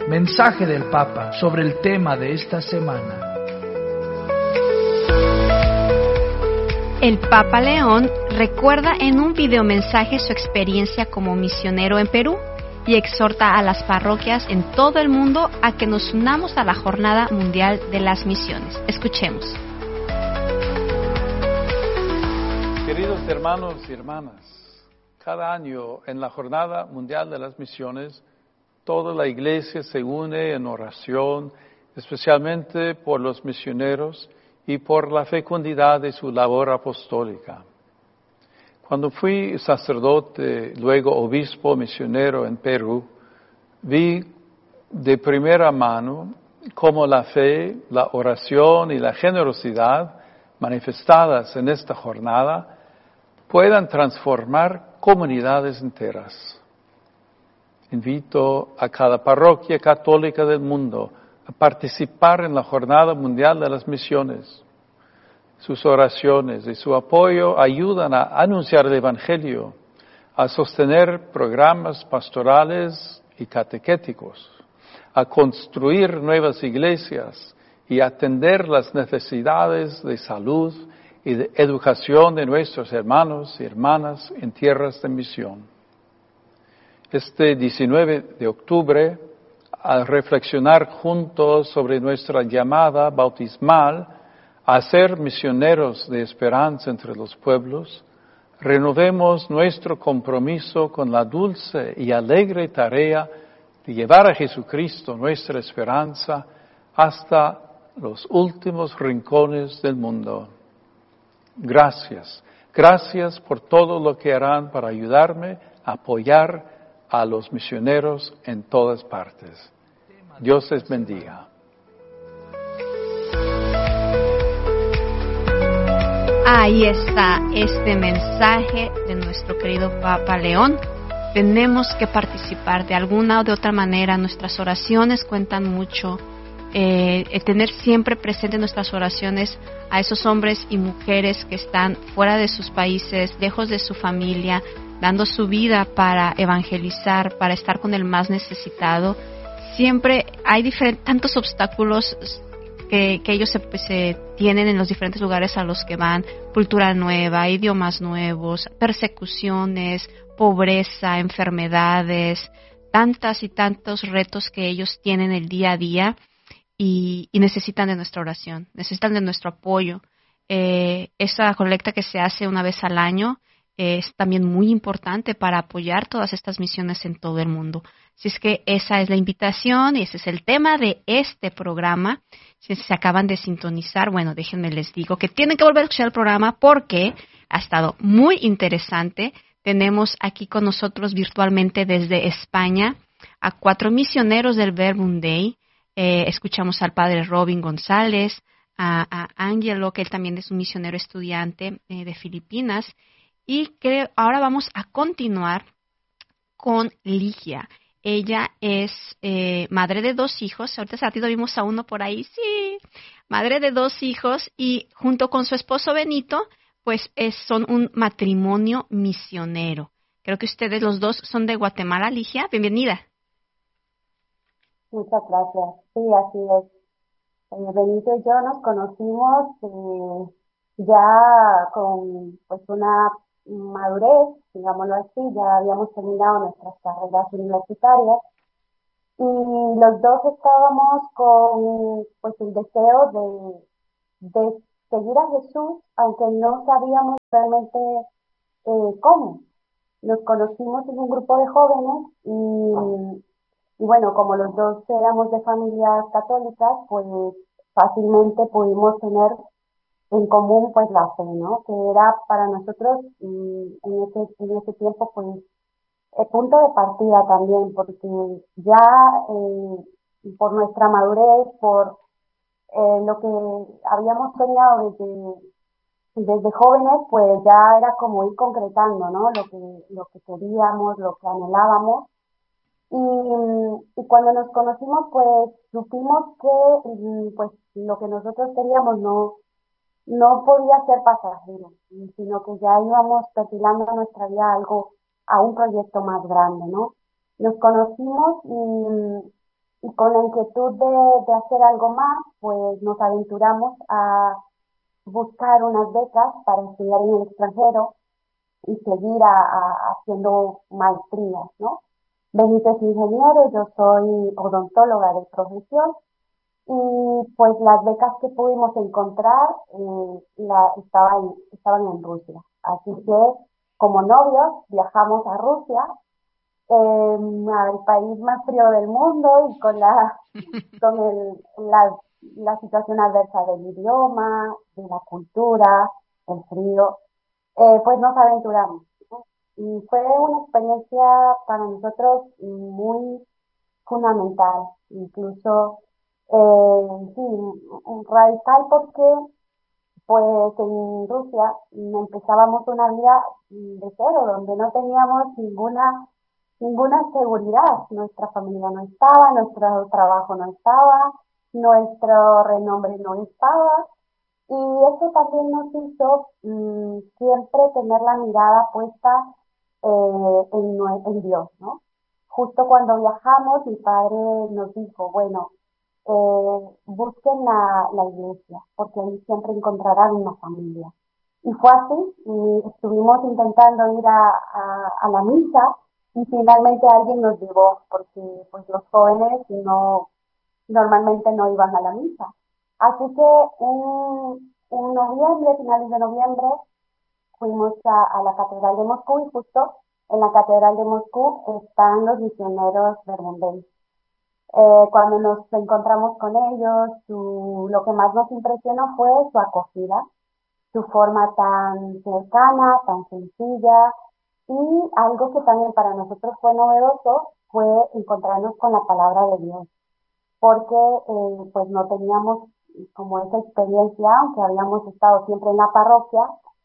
Mensaje del Papa sobre el tema de esta semana. El Papa León recuerda en un videomensaje su experiencia como misionero en Perú y exhorta a las parroquias en todo el mundo a que nos unamos a la Jornada Mundial de las Misiones. Escuchemos. Queridos hermanos y hermanas, cada año en la Jornada Mundial de las Misiones, toda la Iglesia se une en oración, especialmente por los misioneros y por la fecundidad de su labor apostólica. Cuando fui sacerdote, luego obispo misionero en Perú, vi de primera mano cómo la fe, la oración y la generosidad manifestadas en esta jornada puedan transformar comunidades enteras. Invito a cada parroquia católica del mundo a participar en la Jornada Mundial de las Misiones. Sus oraciones y su apoyo ayudan a anunciar el Evangelio, a sostener programas pastorales y catequéticos, a construir nuevas iglesias y atender las necesidades de salud y de educación de nuestros hermanos y hermanas en tierras de misión. Este 19 de octubre, al reflexionar juntos sobre nuestra llamada bautismal a ser misioneros de esperanza entre los pueblos, renovemos nuestro compromiso con la dulce y alegre tarea de llevar a Jesucristo, nuestra esperanza, hasta los últimos rincones del mundo. Gracias. Gracias por todo lo que harán para ayudarme a apoyar a los misioneros en todas partes. Dios les bendiga. Ahí está este mensaje de nuestro querido Papa León. Tenemos que participar de alguna o de otra manera. Nuestras oraciones cuentan mucho. Tener siempre presente en nuestras oraciones a esos hombres y mujeres que están fuera de sus países, lejos de su familia, dando su vida para evangelizar, para estar con el más necesitado. Siempre hay tantos obstáculos que ellos se tienen en los diferentes lugares a los que van: cultura nueva, idiomas nuevos, persecuciones, pobreza, enfermedades, tantas y tantos retos que ellos tienen el día a día y necesitan de nuestra oración, necesitan de nuestro apoyo. Esa colecta que se hace una vez al año es también muy importante para apoyar todas estas misiones en todo el mundo. Así es que esa es la invitación y ese es el tema de este programa. Si se acaban de sintonizar, bueno, déjenme les digo que tienen que volver a escuchar el programa porque ha estado muy interesante. Tenemos aquí con nosotros virtualmente desde España a 4 misioneros del Verbum Dei. Escuchamos al padre Robin González, a Angelo, que él también es un misionero estudiante de Filipinas. Y que ahora vamos a continuar con Ligia. Ella es madre de 2 hijos. Ahorita hace ratito vimos a uno por ahí. Sí, madre de 2 hijos. Y junto con su esposo Benito, pues son un matrimonio misionero. Creo que ustedes los dos son de Guatemala. Ligia, bienvenida. Muchas gracias. Sí, así es. Benito y yo nos conocimos ya con pues una madurez, digámoslo así. Ya habíamos terminado nuestras carreras universitarias y los dos estábamos con pues el deseo de seguir a Jesús, aunque no sabíamos realmente cómo. Nos conocimos en un grupo de jóvenes y bueno, como los dos éramos de familias católicas, pues fácilmente pudimos tener en común pues la fe, ¿no? Que era para nosotros en ese tiempo pues el punto de partida también, porque ya por nuestra madurez, por lo que habíamos soñado desde jóvenes, pues ya era como ir concretando, ¿no? Lo que queríamos, lo que anhelábamos. Y cuando nos conocimos, pues supimos que pues lo que nosotros queríamos no podía ser pasajero, sino que ya íbamos perfilando nuestra vida a un proyecto más grande, ¿no? Nos conocimos y con la inquietud de hacer algo más, pues nos aventuramos a buscar unas becas para estudiar en el extranjero y seguir haciendo maestrías, ¿no? Benito es ingeniero, yo soy odontóloga de profesión y pues las becas que pudimos encontrar estaban en Rusia. Así que como novios viajamos a Rusia, al país más frío del mundo y con la situación adversa del idioma, de la cultura, el frío, pues nos aventuramos, ¿no? Y fue una experiencia para nosotros muy fundamental, incluso sí, radical porque pues en Rusia empezábamos una vida de cero, donde no teníamos ninguna seguridad. Nuestra familia no estaba, nuestro trabajo no estaba, nuestro renombre no estaba. Y eso también nos hizo siempre tener la mirada puesta en Dios, ¿no? Justo cuando viajamos, mi padre nos dijo, bueno, busquen la iglesia, porque ahí siempre encontrarán una familia. Y fue así, y estuvimos intentando ir a la misa, y finalmente alguien nos llevó, porque pues los jóvenes normalmente no iban a la misa. Así que en noviembre, finales de noviembre, fuimos a la Catedral de Moscú y justo en la Catedral de Moscú están los misioneros Verbundey. Cuando nos encontramos con ellos, lo que más nos impresionó fue su acogida, su forma tan cercana, tan sencilla, y algo que también para nosotros fue novedoso fue encontrarnos con la palabra de Dios, porque pues no teníamos como esa experiencia, aunque habíamos estado siempre en la parroquia,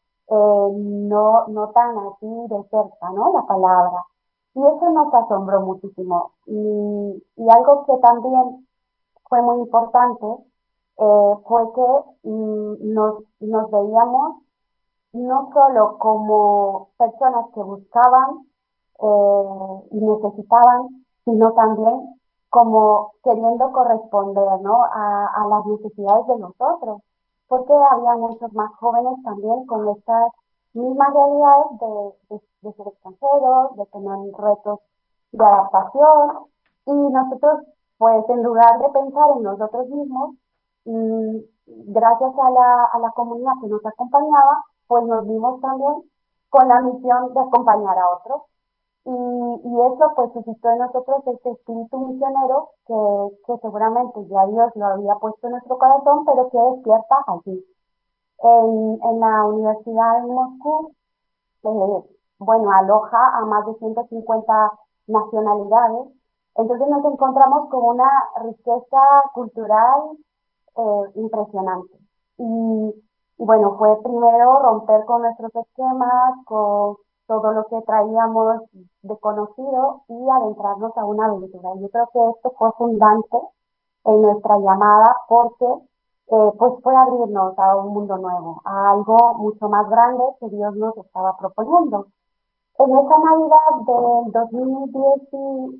no tan así de cerca, ¿no? La palabra. Y eso nos asombró muchísimo. Y algo que también fue muy importante fue que nos veíamos no solo como personas que buscaban y necesitaban, sino también como queriendo corresponder, ¿no? a las necesidades de nosotros, porque había muchos más jóvenes también con estas mismas realidades de ser extranjeros, de tener retos de adaptación, y nosotros, pues en lugar de pensar en nosotros mismos, gracias a la comunidad que nos acompañaba, pues nos vimos también con la misión de acompañar a otros. Y eso pues suscitó en nosotros este espíritu misionero que seguramente ya Dios lo había puesto en nuestro corazón, pero que despierta allí. En la Universidad de Moscú, bueno, aloja a más de 150 nacionalidades, entonces nos encontramos con una riqueza cultural impresionante. Y bueno, fue primero romper con nuestros esquemas, con todo lo que traíamos de conocido y adentrarnos a una aventura. Yo creo que esto fue fundante en nuestra llamada porque pues fue abrirnos a un mundo nuevo, a algo mucho más grande que Dios nos estaba proponiendo. En esa Navidad del 2010 y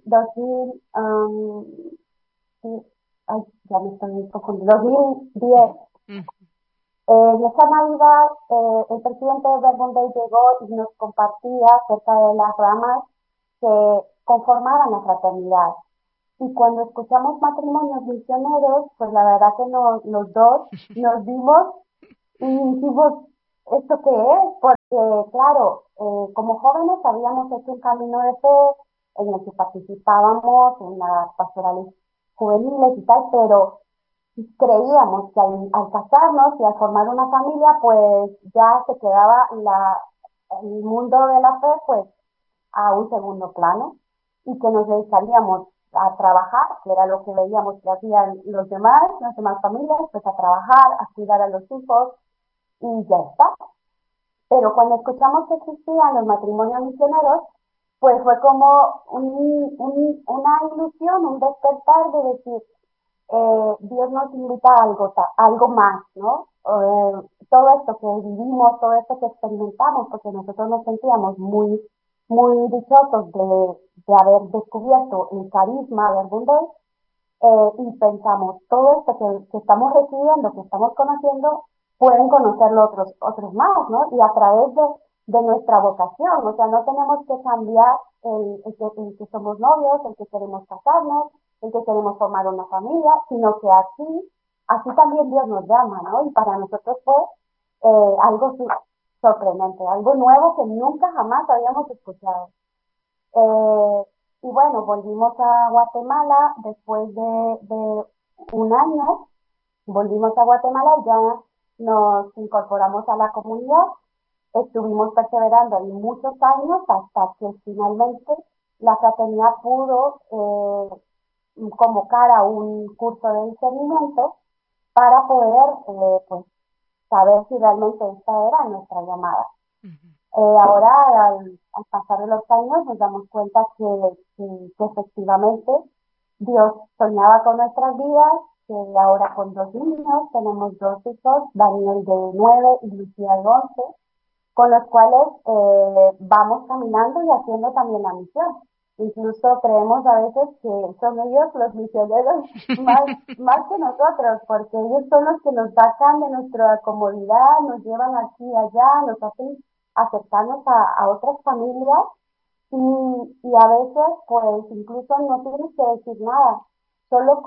2010, en esa Navidad, el presidente de Verbundey llegó y nos compartía acerca de las ramas que conformaban la fraternidad. Y cuando escuchamos matrimonios misioneros, pues la verdad que los dos nos vimos y dijimos, ¿esto qué es? Porque, claro, como jóvenes habíamos hecho un camino de fe en el que participábamos en las pastorales juveniles y tal, pero creíamos que al casarnos y al formar una familia, pues ya se quedaba el mundo de la fe, pues, a un segundo plano, y que nos dedicaríamos a trabajar, que era lo que veíamos que hacían las demás familias, pues a trabajar, a cuidar a los hijos, y ya está. Pero cuando escuchamos que existían los matrimonios misioneros, pues fue como una ilusión, un despertar de decir, Dios nos invita a algo más, ¿no? Todo esto que vivimos, todo esto que experimentamos, porque nosotros nos sentíamos muy, muy dichosos de haber descubierto el carisma de Verbundey, y pensamos, todo esto que estamos recibiendo, que estamos conociendo, pueden conocerlo otros más, ¿no? Y a través de nuestra vocación, o sea, no tenemos que cambiar el que somos novios, el que queremos casarnos, el que queremos formar una familia, sino que así también Dios nos llama, ¿no? Y para nosotros fue algo sorprendente, algo nuevo que nunca jamás habíamos escuchado. Eh, y bueno, volvimos a Guatemala después de un año, volvimos a Guatemala y ya nos incorporamos a la comunidad. Estuvimos perseverando ahí muchos años hasta que finalmente la fraternidad pudo convocar a un curso de discernimiento para poder pues saber si realmente esta era nuestra llamada. Ahora, al pasar de los años, nos damos cuenta que efectivamente Dios soñaba con nuestras vidas, que ahora con 2 niños, tenemos 2 hijos, Daniel de 9 y Lucía de 11, con los cuales vamos caminando y haciendo también la misión. Incluso creemos a veces que son ellos los misioneros más que nosotros, porque ellos son los que nos sacan de nuestra comodidad, nos llevan aquí y allá, nos hacen acercarnos a otras familias y a veces pues incluso no tienes que decir nada, solo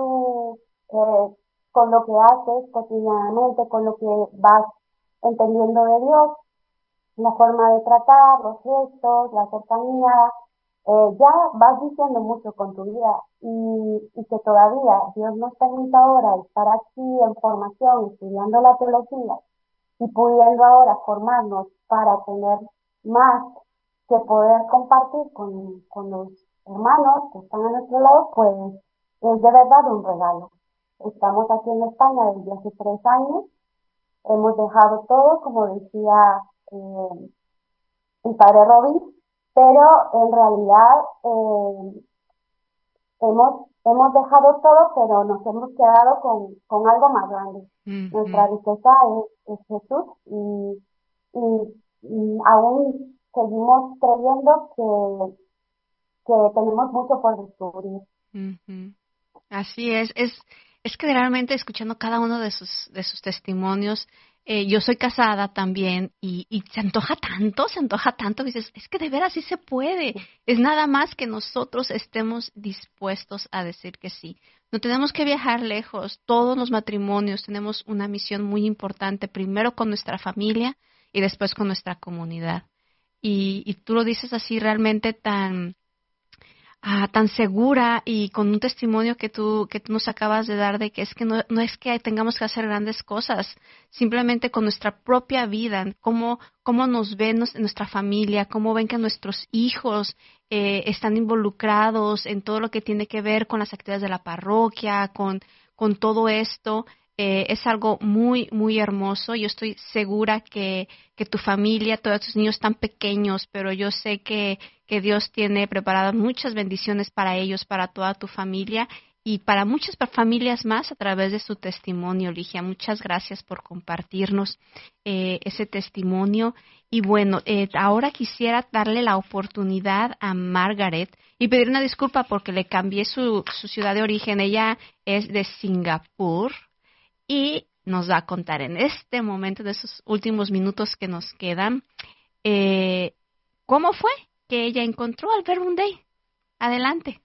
eh, con lo que haces cotidianamente, con lo que vas entendiendo de Dios, la forma de tratar, los gestos, la cercanía, ya vas diciendo mucho con tu vida y que todavía Dios nos permita ahora estar aquí en formación, estudiando la teología y pudiendo ahora formarnos para tener más que poder compartir con los hermanos que están a nuestro lado, pues es de verdad un regalo. Estamos aquí en España desde hace 3 años, hemos dejado todo, como decía el padre Robin, pero en realidad hemos dejado todo, pero nos hemos quedado con algo más grande. Nuestra riqueza es Jesús y aún seguimos creyendo que tenemos mucho por descubrir. Así es que realmente escuchando cada uno de sus testimonios, yo soy casada también y se antoja tanto, dices, es que de veras sí se puede, es nada más que nosotros estemos dispuestos a decir que sí. No tenemos que viajar lejos, todos los matrimonios tenemos una misión muy importante, primero con nuestra familia y después con nuestra comunidad. Y tú lo dices así realmente tan segura y con un testimonio que tú nos acabas de dar de que es que no es que tengamos que hacer grandes cosas, simplemente con nuestra propia vida, cómo nos ven en nuestra familia, cómo ven que nuestros hijos están involucrados en todo lo que tiene que ver con las actividades de la parroquia, con todo esto. Es algo muy, muy hermoso. Yo estoy segura que tu familia, todos tus niños están pequeños, pero yo sé que Dios tiene preparadas muchas bendiciones para ellos, para toda tu familia y para muchas familias más a través de su testimonio, Ligia. Muchas gracias por compartirnos ese testimonio. Y bueno, ahora quisiera darle la oportunidad a Margaret y pedir una disculpa porque le cambié su ciudad de origen. Ella es de Singapur y nos va a contar en este momento de esos últimos minutos que nos quedan cómo fue que ella encontró al Verbum Dei. Adelante.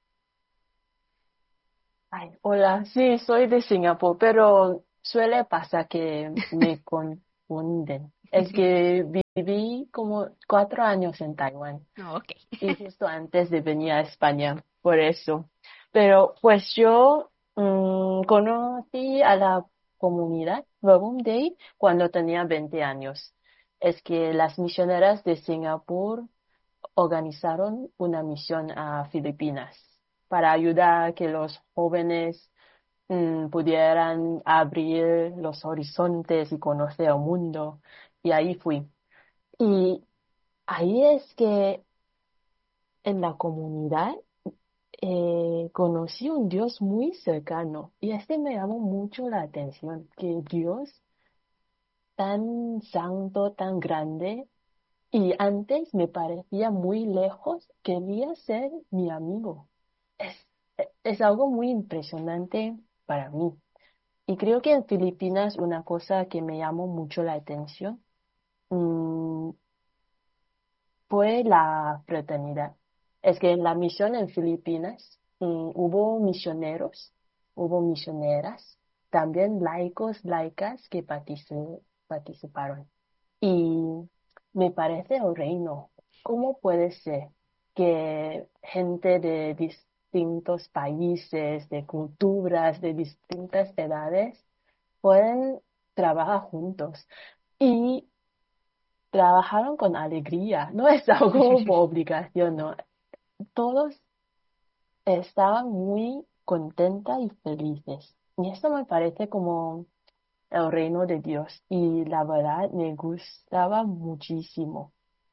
Ay, hola, sí, soy de Singapur, pero suele pasar que me confunden. Es que viví como 4 años en Taiwán Ok. y justo antes de venir a España, por eso. Pero pues yo conocí a la comunidad Verbum Dei cuando tenía 20 años. Es que las misioneras de Singapur organizaron una misión a Filipinas para ayudar a que los jóvenes pudieran abrir los horizontes y conocer el mundo. Y ahí fui. Y ahí es que en la comunidad conocí un Dios muy cercano. Y este me llamó mucho la atención, que Dios tan santo, tan grande, y antes me parecía muy lejos, quería ser mi amigo. Es, es algo muy impresionante para mí. Y creo que en Filipinas una cosa que me llamó mucho la atención mm, fue la fraternidad. Es que en la misión en Filipinas hubo misioneros, hubo misioneras, también laicos, laicas que participaron. Y me parece el reino. ¿Cómo puede ser que gente de distintos países, de culturas, de distintas edades, pueden trabajar juntos? Y trabajaron con alegría, no es algo por obligación, no. Todos estaban muy contentas y felices. Y esto me parece como el reino de Dios. Y la verdad me gustaba muchísimo.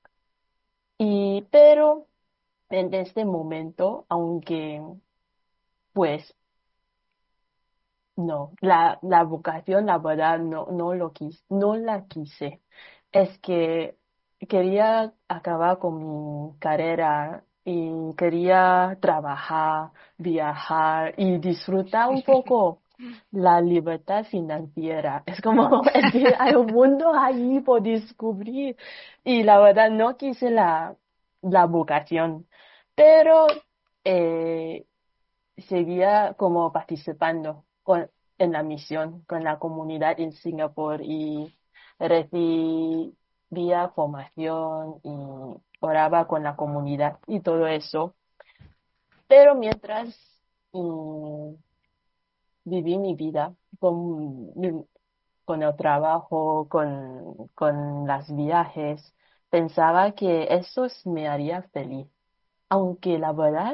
Pero en este momento, aunque pues no, la vocación, la verdad, no la quise. Es que quería acabar con mi carrera y quería trabajar, viajar y disfrutar un poco la libertad financiera. Es como, es que hay un mundo ahí por descubrir. Y la verdad, no quise la vocación. Pero eh, seguía como participando en la misión con la comunidad en Singapur y recibía formación y oraba con la comunidad y todo eso. Pero mientras mm, viví mi vida con el trabajo, con los viajes, pensaba que eso me haría feliz. Aunque la verdad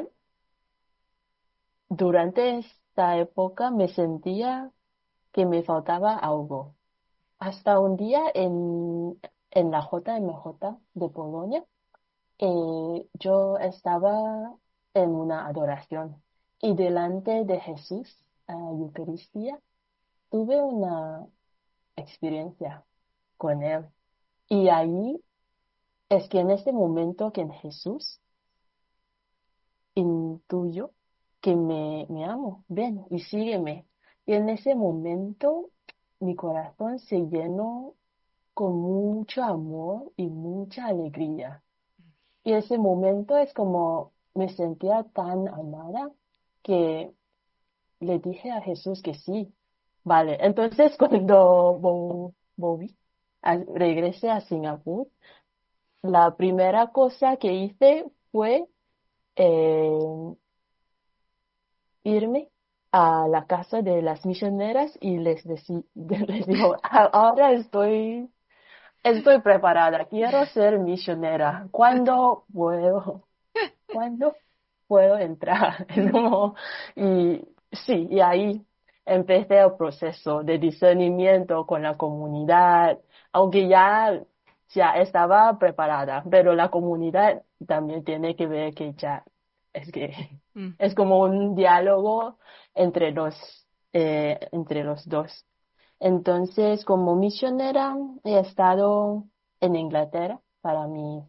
durante esta época me sentía que me faltaba algo. Hasta un día en la JMJ de Polonia, yo estaba en una adoración y delante de Jesús, Eucaristía, tuve una experiencia con Él. Y ahí es que en este momento que en Jesús intuyo que me amo, ven y sígueme. Y en ese momento mi corazón se llenó con mucho amor y mucha alegría. Y ese momento es como me sentía tan amada que le dije a Jesús que sí. Vale, entonces cuando volví, regresé a Singapur, la primera cosa que hice fue eh, irme a la casa de las misioneras y les digo, ahora estoy preparada, quiero ser misionera. ¿Cuándo puedo entrar? Es como, y sí, y ahí empecé el proceso de discernimiento con la comunidad, aunque ya estaba preparada, pero la comunidad también tiene que ver que ya es que es como un diálogo entre los dos. Entonces, como misionera, he estado en Inglaterra para mi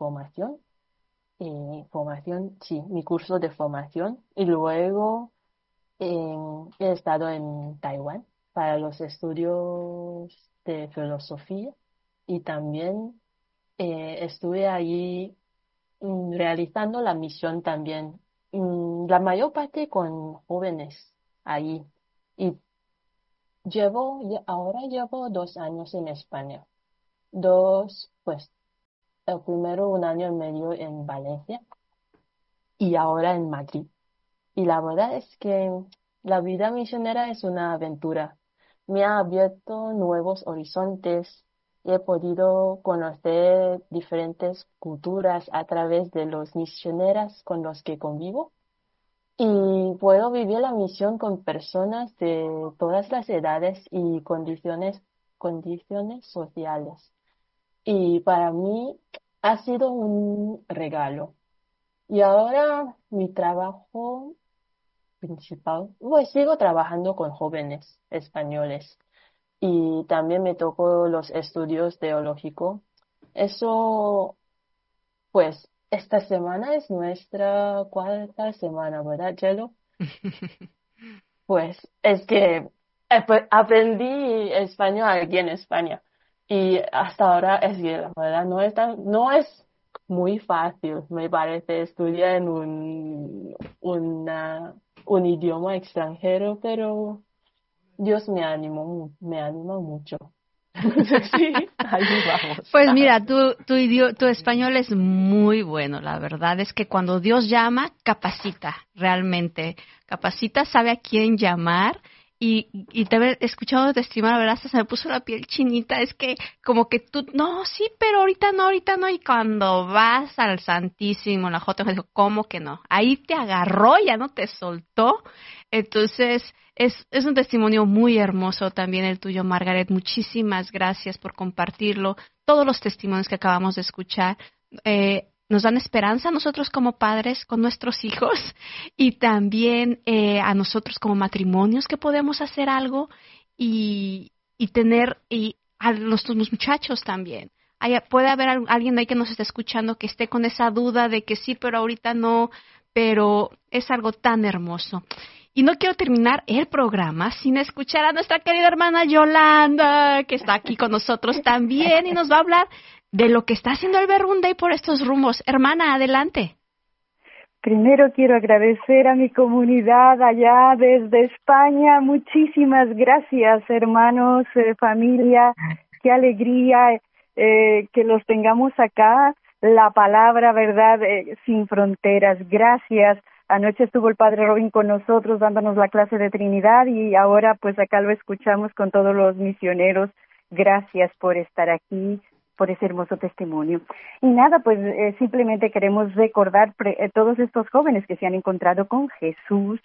sí, mi curso de formación, y luego he estado en Taiwán para los estudios de filosofía y también estuve allí realizando la misión también, la mayor parte con jóvenes allí. Y ahora llevo 2 años en España. Pues, el primero 1 año y medio en Valencia y ahora en Madrid. Y la verdad es que la vida misionera es una aventura. Me ha abierto nuevos horizontes y he podido conocer diferentes culturas a través de los misioneros con los que convivo. Y puedo vivir la misión con personas de todas las edades y condiciones sociales. Y para mí ha sido un regalo. Y ahora mi trabajo principal, pues sigo trabajando con jóvenes españoles y también me tocó los estudios teológicos. Eso, pues, esta semana es nuestra 4ª semana, ¿verdad, Yelo? Pues es que aprendí español aquí en España y hasta ahora es que la verdad no es muy fácil, me parece, estudiar en un idioma extranjero, pero Dios me anima mucho. Sí, ahí vamos. Pues mira, tu español es muy bueno. La verdad es que cuando Dios llama, capacita, realmente. Capacita, sabe a quién llamar. Y te he escuchado testimonio, la verdad, hasta se me puso la piel chinita. Es que como que tú, no, sí, pero ahorita no. Y cuando vas al Santísimo, la J, ¿cómo que no? Ahí te agarró, ya no te soltó. Entonces, es un testimonio muy hermoso también el tuyo, Margaret. Muchísimas gracias por compartirlo. Todos los testimonios que acabamos de escuchar nos dan esperanza a nosotros como padres con nuestros hijos y también a nosotros como matrimonios que podemos hacer algo y tener y a los muchachos también. Puede haber alguien ahí que nos esté escuchando que esté con esa duda de que sí, pero ahorita no, pero es algo tan hermoso. Y no quiero terminar el programa sin escuchar a nuestra querida hermana Yolanda, que está aquí con nosotros también y nos va a hablar de lo que está haciendo el Verbum Day por estos rumbos. Hermana, adelante. Primero quiero agradecer a mi comunidad allá desde España. Muchísimas gracias, hermanos, familia. Qué alegría que los tengamos acá. La palabra, verdad, sin fronteras. Gracias. Anoche estuvo el Padre Robin con nosotros dándonos la clase de Trinidad y ahora pues acá lo escuchamos con todos los misioneros. Gracias por estar aquí, por ese hermoso testimonio. Y nada, pues simplemente queremos recordar todos estos jóvenes que se han encontrado con Jesús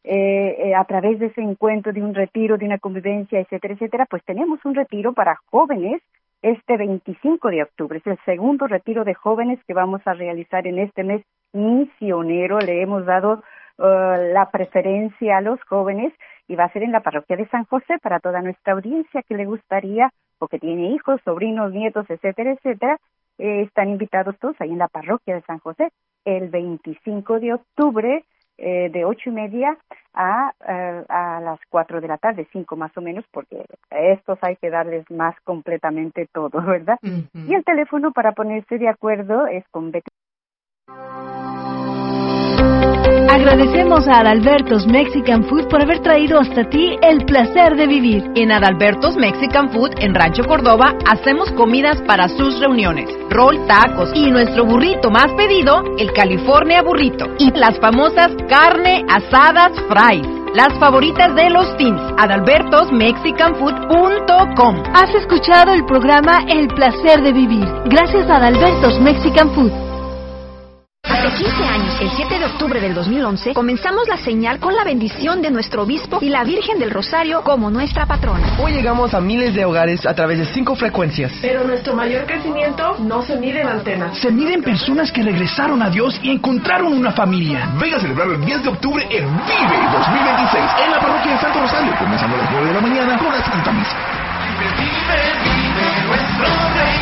a través de ese encuentro, de un retiro, de una convivencia, etcétera, etcétera. Pues tenemos un retiro para jóvenes este 25 de octubre. Es el segundo retiro de jóvenes que vamos a realizar en este mes misionero. Le hemos dado la preferencia a los jóvenes y va a ser en la parroquia de San José para toda nuestra audiencia que le gustaría o que tiene hijos, sobrinos, nietos, etcétera, etcétera. Están invitados todos ahí en la parroquia de San José el 25 de octubre de 8:30 a las 4 de la tarde, 5 más o menos, porque a estos hay que darles más completamente todo, ¿verdad? Uh-huh. Y el teléfono para ponerse de acuerdo es con Betty. Agradecemos a Adalberto's Mexican Food por haber traído hasta ti el placer de vivir. En Adalberto's Mexican Food en Rancho Córdoba hacemos comidas para sus reuniones, rol, tacos y nuestro burrito más pedido, el California Burrito. Y las famosas carne asadas fries, las favoritas de los teens. adalbertosmexicanfood.com. Has escuchado el programa El placer de vivir, gracias a Adalberto's Mexican Food. Hace 15 años, el 7 de octubre del 2011, comenzamos la señal con la bendición de nuestro obispo y la Virgen del Rosario como nuestra patrona. Hoy llegamos a miles de hogares a través de 5 frecuencias. Pero nuestro mayor crecimiento no se mide en antenas. Se mide en personas que regresaron a Dios y encontraron una familia. Venga a celebrar el 10 de octubre en Vive 2026 en la parroquia de Santo Rosario, comenzando a las 9 de la mañana con la Santa Misa. Vive, vive nuestro Rey.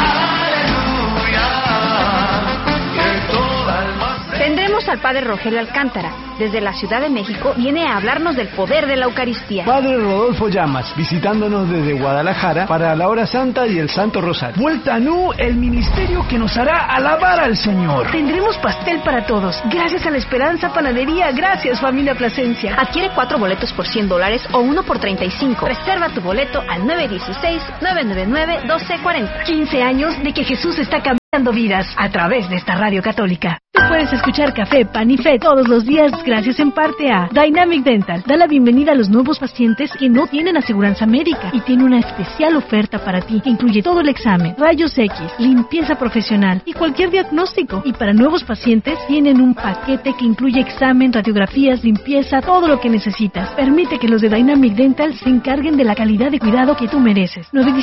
Tendremos al Padre Rogelio Alcántara. Desde la Ciudad de México viene a hablarnos del poder de la Eucaristía. Padre Rodolfo Llamas, visitándonos desde Guadalajara para la Hora Santa y el Santo Rosario. Vuelta a Nu, el ministerio que nos hará alabar al Señor. Tendremos pastel para todos, gracias a la Esperanza Panadería. Gracias, familia Plasencia. Adquiere 4 boletos por $100 o 1 por $35. Reserva tu boleto al 916-999-1240. 15 años de que Jesús está cambiando vidas a través de esta radio católica. Tú puedes escuchar Café, Pan y Fe todos los días gracias en parte a Dynamic Dental. Da la bienvenida a los nuevos pacientes que no tienen aseguranza médica y tiene una especial oferta para ti que incluye todo el examen, rayos X, limpieza profesional y cualquier diagnóstico. Y para nuevos pacientes tienen un paquete que incluye examen, radiografías, limpieza, todo lo que necesitas. Permite que los de Dynamic Dental se encarguen de la calidad de cuidado que tú mereces.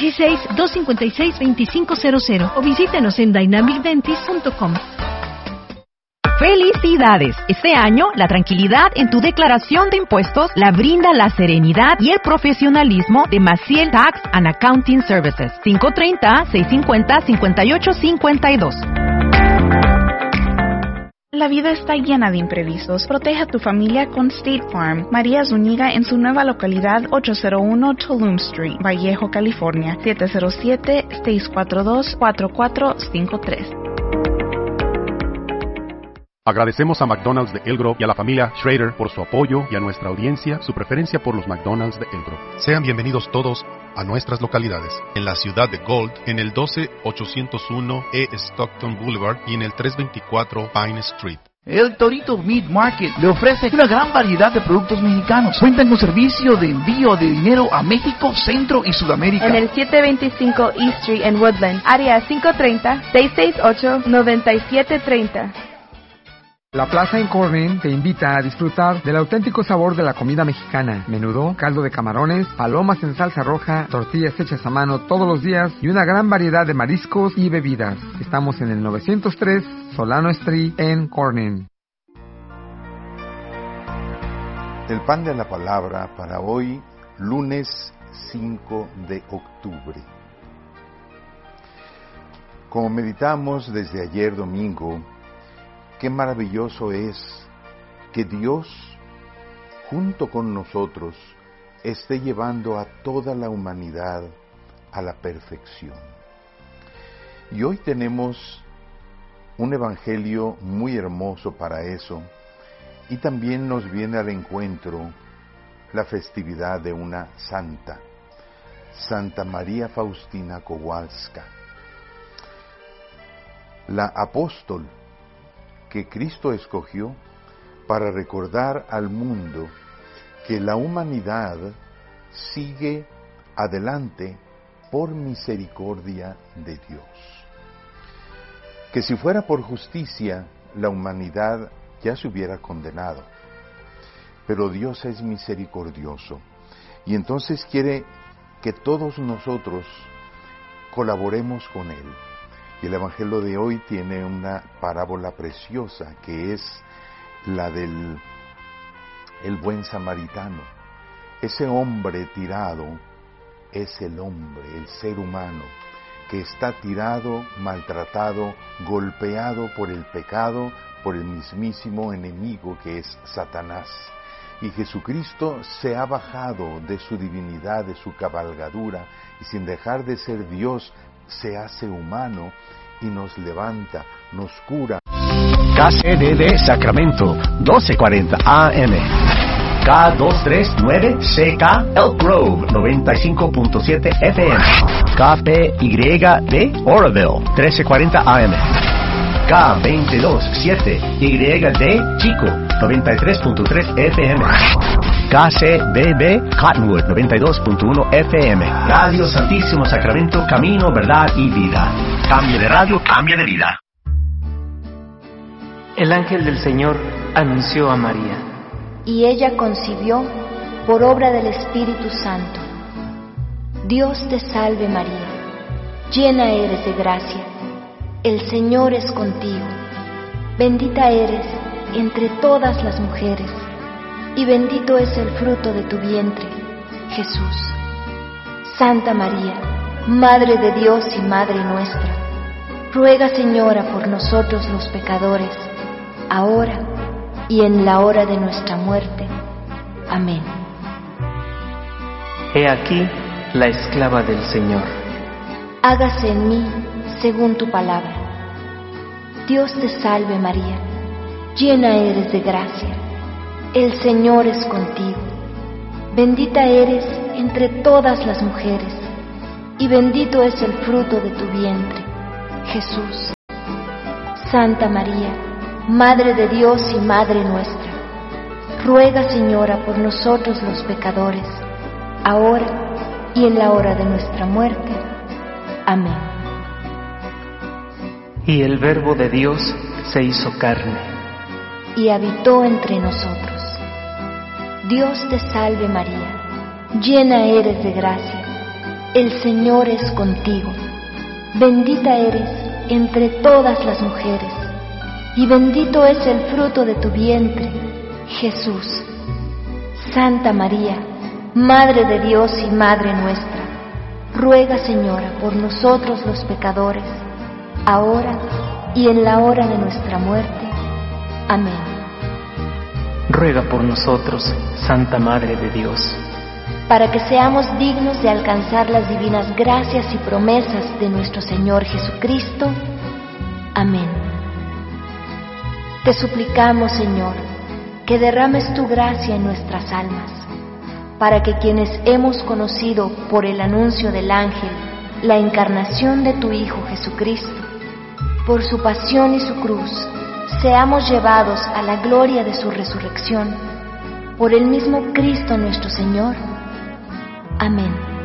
916-256-2500 o visítenos en dynamicdentist.com. ¡Felicidades! Este año, la tranquilidad en tu declaración de impuestos la brinda la serenidad y el profesionalismo de Maciel Tax and Accounting Services. 530-650-5852. La vida está llena de imprevistos. Protege a tu familia con State Farm. María Zúñiga en su nueva localidad 801 Tulum Street, Vallejo, California, 707-642-4453. Agradecemos a McDonald's de El Grove y a la familia Schrader por su apoyo y a nuestra audiencia su preferencia por los McDonald's de El Grove. Sean bienvenidos todos a nuestras localidades. En la ciudad de Gold, en el 12801 E. Stockton Boulevard y en el 324 Pine Street. El Torito Meat Market le ofrece una gran variedad de productos mexicanos. Cuentan con servicio de envío de dinero a México, Centro y Sudamérica. En el 725 East Street en Woodland, área 530-668-9730. La Plaza en Corning te invita a disfrutar del auténtico sabor de la comida mexicana. Menudo, caldo de camarones, palomas en salsa roja, tortillas hechas a mano todos los días y una gran variedad de mariscos y bebidas. Estamos en el 903 Solano Street en Corning. El pan de la palabra para hoy, lunes 5 de octubre. Como meditamos desde ayer domingo, qué maravilloso es que Dios, junto con nosotros, esté llevando a toda la humanidad a la perfección. Y hoy tenemos un evangelio muy hermoso para eso, y también nos viene al encuentro la festividad de una santa, Santa María Faustina Kowalska, la apóstol que Cristo escogió para recordar al mundo que la humanidad sigue adelante por misericordia de Dios. Que si fuera por justicia, la humanidad ya se hubiera condenado. Pero Dios es misericordioso y entonces quiere que todos nosotros colaboremos con Él. Y el Evangelio de hoy tiene una parábola preciosa que es la del buen samaritano. Ese hombre tirado es el hombre, el ser humano, que está tirado, maltratado, golpeado por el pecado, por el mismísimo enemigo que es Satanás. Y Jesucristo se ha bajado de su divinidad, de su cabalgadura, y sin dejar de ser Dios, se hace humano y nos levanta, nos cura. KCDD Sacramento, 1240 AM. K239CK Elk Grove, 95.7 FM. KPYD Oroville, 1340 AM. K227YD Chico, 93.3 FM. KCBB Cottonwood, 92.1 FM. Radio Santísimo Sacramento, camino, verdad y vida. Cambio de radio, cambia de vida. El ángel del Señor anunció a María. Y ella concibió por obra del Espíritu Santo. Dios te salve María, llena eres de gracia, el Señor es contigo. Bendita eres entre todas las mujeres, y bendito es el fruto de tu vientre, Jesús. Santa María, Madre de Dios y Madre nuestra, ruega, Señora, por nosotros los pecadores, ahora y en la hora de nuestra muerte. Amén. He aquí la esclava del Señor. Hágase en mí según tu palabra. Dios te salve María, llena eres de gracia, el Señor es contigo. Bendita eres entre todas las mujeres, y bendito es el fruto de tu vientre, Jesús. Santa María, Madre de Dios y Madre nuestra, ruega, Señora, por nosotros los pecadores, ahora y en la hora de nuestra muerte. Amén. Y el Verbo de Dios se hizo carne y habitó entre nosotros. Dios te salve María, llena eres de gracia, el Señor es contigo. Bendita eres entre todas las mujeres, y bendito es el fruto de tu vientre, Jesús. Santa María, Madre de Dios y Madre nuestra, ruega, Señora, por nosotros los pecadores, ahora y en la hora de nuestra muerte. Amén. Ruega por nosotros, Santa Madre de Dios, para que seamos dignos de alcanzar las divinas gracias y promesas de nuestro Señor Jesucristo. Amén. Te suplicamos, Señor, que derrames tu gracia en nuestras almas, para que quienes hemos conocido por el anuncio del ángel la encarnación de tu Hijo Jesucristo, por su pasión y su cruz, seamos llevados a la gloria de su resurrección, por el mismo Cristo nuestro Señor. Amén.